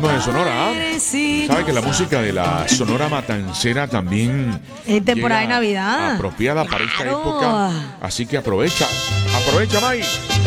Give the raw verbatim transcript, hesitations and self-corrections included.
ritmo de Sonora. ¿Sabe que la música de la Sonora Matancera también es temporada de llega Navidad? apropiada para esta Claro. época? Así que aprovecha, aprovecha, May.